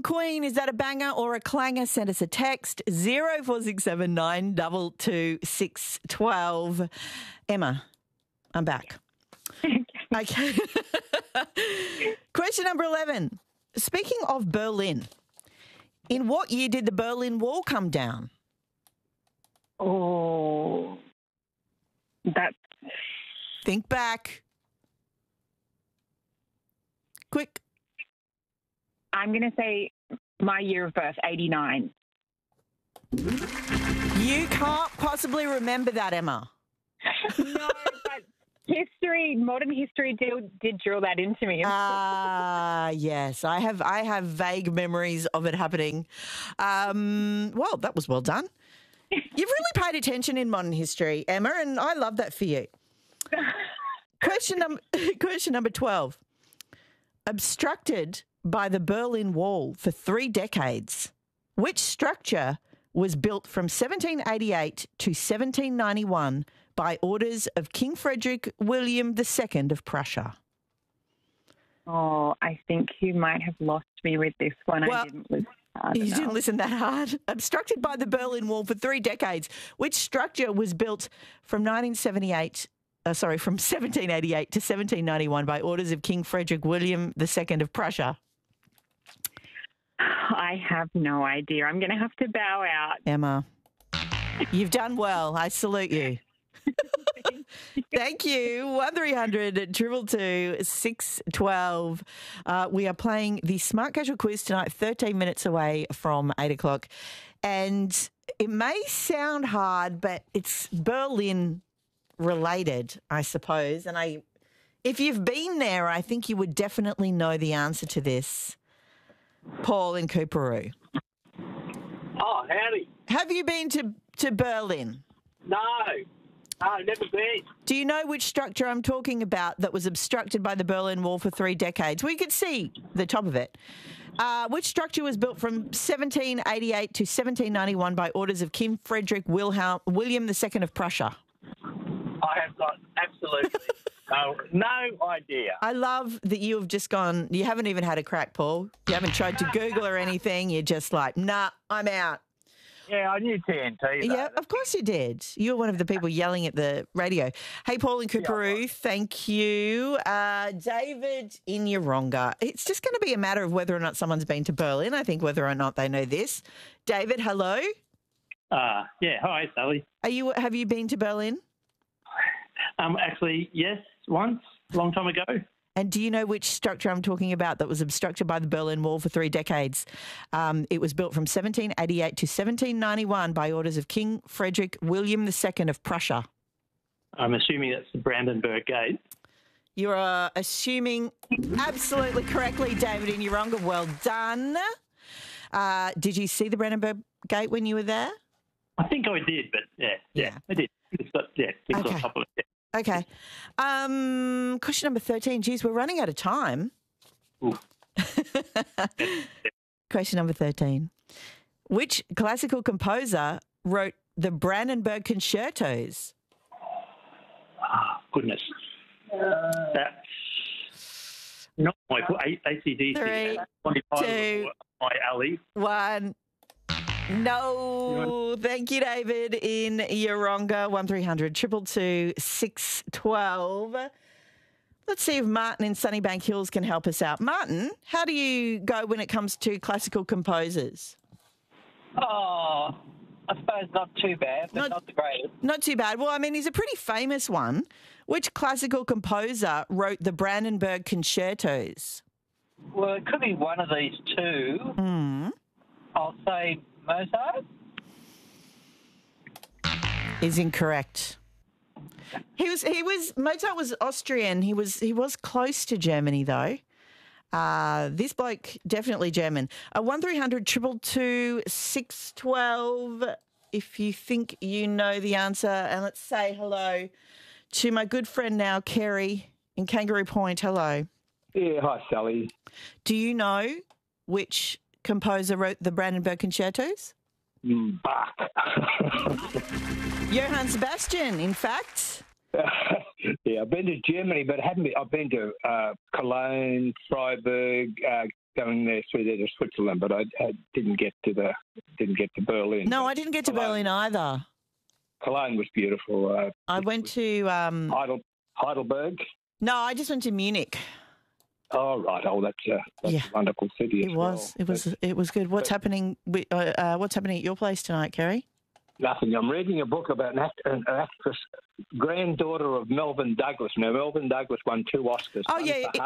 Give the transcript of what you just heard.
Queen, is that a banger or a clanger? Send us a text 0467 22612. Emma, I'm back. Okay. Question number 11. Speaking of Berlin, in what year did the Berlin Wall come down? Oh, that's... Think back. Quick. I'm going to say my year of birth, 89. You can't possibly remember that, Emma. No, but modern history did drill that into me. Yes. I have vague memories of it happening. Well, that was well done. You've really paid attention in modern history, Emma, and I love that for you. Question number 12. Obstructed by the Berlin Wall for 3 decades, which structure was built from 1788 to 1791 by orders of King Frederick William II of Prussia? Oh, I think you might have lost me with this one. Well, I didn't listen hard You enough. didn't listen that hard. Obstructed by the Berlin Wall for 3 decades, which structure was built from 1788 to 1791 by orders of King Frederick William II of Prussia? I have no idea. I'm going to have to bow out. Emma, you've done well. I salute you. Thank you. 1300 222 612. We are playing the Smart Casual Quiz tonight, 13 minutes away from 8 o'clock. And it may sound hard, but it's Berlin related, I suppose. And if you've been there, I think you would definitely know the answer to this. Paul in Cooperoo. Oh, howdy. Have you been to Berlin? No, never been. Do you know which structure I'm talking about that was obstructed by the Berlin Wall for 3 decades? We could see the top of it. Which structure was built from 1788 to 1791 by orders of King Frederick William II of Prussia? I have got absolutely no idea. I love that you have just gone, you haven't even had a crack, Paul. You haven't tried to Google or anything. You're just like, nah, I'm out. Yeah, I knew TNT. Though. Yeah, of course you did. You're one of the people yelling at the radio. Hey, Paul in Cooperoo, thank you. David in Yeronga. It's just going to be a matter of whether or not someone's been to Berlin. I think whether or not they know this. David, hello. Yeah, hi, Sally. Have you been to Berlin? Actually, yes, once, a long time ago. And do you know which structure I'm talking about that was obstructed by the Berlin Wall for 3 decades? It was built from 1788 to 1791 by orders of King Frederick William II of Prussia. I'm assuming that's the Brandenburg Gate. You are assuming absolutely correctly, David in Yeronga. Well done. Did you see the Brandenburg Gate when you were there? I think I did, but yeah, I did. It's on top of it. Yeah. Okay. Question number 13. Geez, we're running out of time. Question number 13. Which classical composer wrote the Brandenburg Concertos? Goodness. That's not my ACDC. 3, 2, my alley. 1. No. Thank you, David in Yeronga. 1300 222 612. Let's see if Martin in Sunnybank Hills can help us out. Martin, how do you go when it comes to classical composers? Oh, I suppose not too bad, but not the greatest. Not too bad. Well, I mean, he's a pretty famous one. Which classical composer wrote the Brandenburg Concertos? Well, it could be one of these two. I'll say Mozart. Is incorrect. Mozart was Austrian. He was close to Germany though. This bloke definitely German. 1300 222 612. If you think you know the answer, and let's say hello to my good friend now, Kerry in Kangaroo Point. Hello. Yeah, hi Sally. Do you know which composer wrote the Brandenburg Concertos? Bach. Johann Sebastian, in fact. Yeah, I've been to Germany, but I've been to Cologne, Freiburg, going there through there to Switzerland, but I didn't get to Berlin. No, I didn't get to Berlin either. Cologne was beautiful. I went to... Heidelberg. No, I just went to Munich. Oh, right. Oh, that's a wonderful city as well. It was good. What's happening at your place tonight, Kerry? Nothing. I'm reading a book about an actress, granddaughter of Melvyn Douglas. Now, Melvyn Douglas won 2 Oscars. Oh, one yeah. for